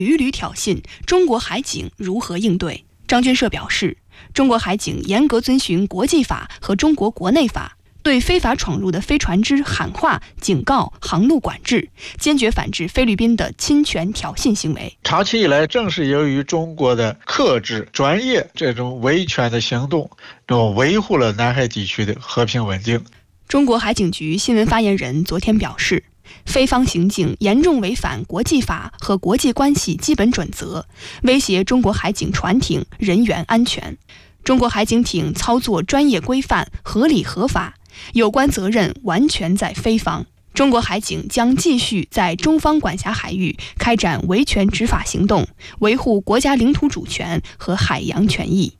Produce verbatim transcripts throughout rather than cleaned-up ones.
屡屡挑衅，中国海警如何应对？张军社表示，中国海警严格遵循国际法和中国国内法，对非法闯入的飞船只喊话、警告、航路管制，坚决反制菲律宾的侵权挑衅行为。 长期以来，正是由于中国的克制、专业这种维权的行动，维护了南海地区的和平稳定。 中国海警局新闻发言人昨天表示，菲方行径严重违反国际法和国际关系基本准则，威胁中国海警船艇人员安全。中国海警艇操作专业规范、合理合法，有关责任完全在菲方。中国海警将继续在中方管辖海域开展维权执法行动，维护国家领土主权和海洋权益。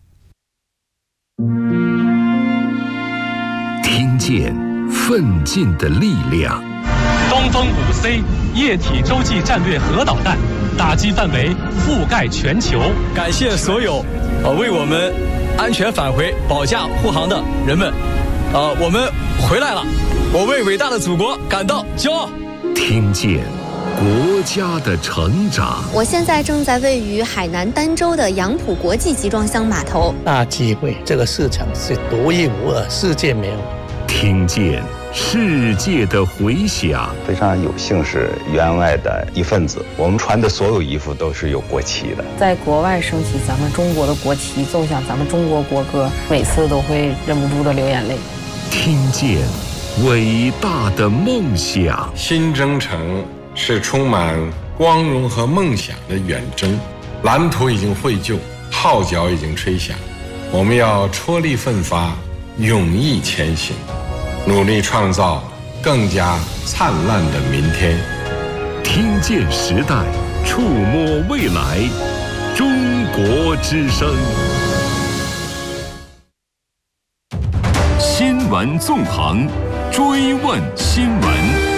听见奋进的力量。 东风五 C 液体洲际战略核导弹打击范围覆盖全球。 感谢所有呃为我们安全返回保驾护航的人们，呃，我们回来了，我为伟大的祖国感到骄傲。 听见国家的成长。 我现在正在位于海南儋州的杨浦国际集装箱码头。 大机会，这个市场是独一无二，世界没有。 听见世界的回响。 非常有幸是员外的一份子，我们穿的所有衣服都是有国旗的。 在国外升起咱们中国的国旗，奏响咱们中国国歌，每次都会忍不住的流眼泪。 听见伟大的梦想。 新征程是充满光荣和梦想的远征，蓝图已经绘就，号角已经吹响，我们要踔厉奋发，勇毅前行，努力创造更加灿烂的明天。 听见时代，触摸未来，中国之声。新闻纵横，追问新闻。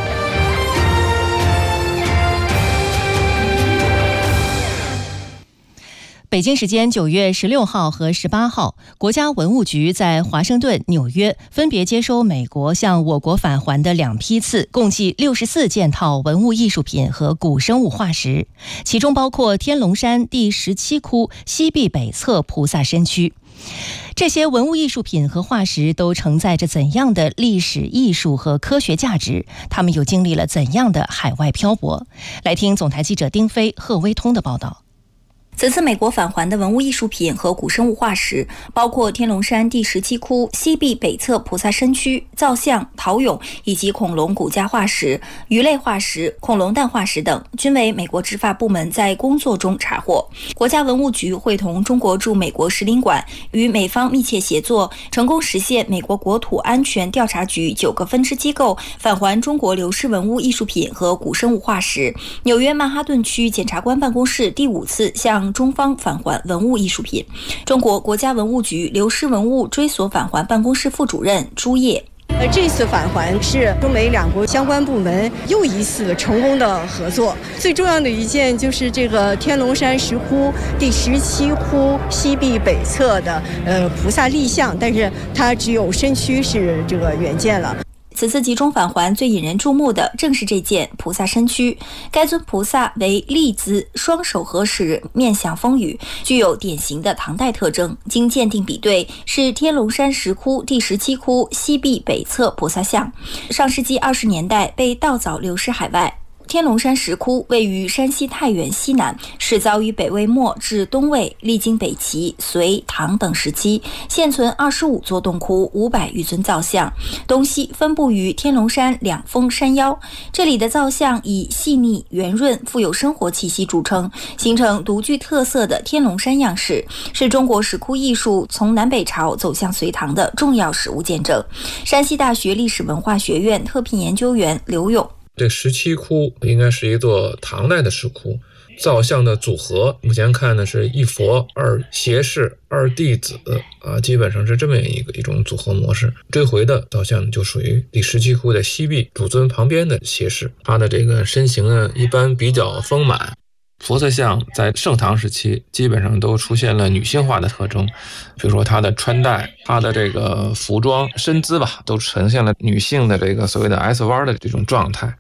北京时间九月十六号和十八号，国家文物局在华盛顿、纽约分别接收美国向我国返还的两批次，共计六十四件套文物艺术品和古生物化石，其中包括天龙山第十七窟西壁北侧菩萨身躯。这些文物艺术品和化石都承载着怎样的历史、艺术和科学价值？他们又经历了怎样的海外漂泊？来听总台记者丁飞、贺威通的报道。 此次美国返还的文物艺术品和古生物化石包括天龙山第十七窟西壁北侧菩萨身躯、造像、陶俑以及恐龙骨架化石、鱼类化石、恐龙蛋化石等，均为美国执法部门在工作中查获。国家文物局会同中国驻美国使领馆与美方密切协作，成功实现美国国土安全调查局九个分支机构返还中国流失文物艺术品和古生物化石。纽约曼哈顿区检察官办公室第五次向中方返还文物艺术品。中国国家文物局流失文物追索返还办公室副主任朱烨。 呃，这次返还是中美两国相关部门又一次成功的合作。最重要的一件就是这个天龙山石窟第十七窟西壁北侧的呃菩萨立像，但是它只有身躯是这个原件了。 此次集中返还最引人注目的正是这件菩萨身躯。该尊菩萨为立姿，双手合十，面向风雨，具有典型的唐代特征。经鉴定比对，是天龙山石窟第十七窟西壁北侧菩萨像，上世纪二十年代被盗凿流失海外。天龙山石窟位于山西太原西南，始凿于北魏末至东魏，历经北齐、隋、唐等时期，现存二十五座洞窟，五百余尊造像，东西分布于天龙山两峰山腰。这里的造像以细腻、圆润、富有生活气息著称，形成独具特色的天龙山样式，是中国石窟艺术从南北朝走向隋唐的重要实物见证。山西大学历史文化学院特聘研究员刘勇。 这十七窟应该是一座唐代的石窟，造像的组合目前看呢是一佛二胁侍二弟子啊，基本上是这么一个一种组合模式。追回的造像就属于第十七窟的西壁主尊旁边的胁侍，他的这个身形呢一般比较丰满。菩萨像在盛唐时期基本上都出现了女性化的特征，比如说她的穿戴、她的这个服装、身姿吧，都呈现了女性的这个所谓的 S 弯的这种状态。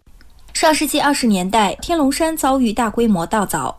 上世纪二十年代，天龙山遭遇大规模盗凿，